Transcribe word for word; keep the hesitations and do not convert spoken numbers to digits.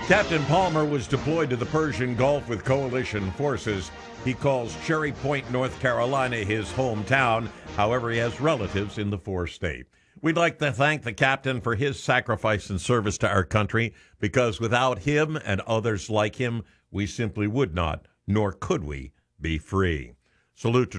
Captain Palmer was deployed to the Persian Gulf with coalition forces. He calls Cherry Point, North Carolina, his hometown. However, he has relatives in the four-state. We'd like to thank the captain for his sacrifice and service to our country, because without him and others like him, we simply would not, nor could we, be free. Salute to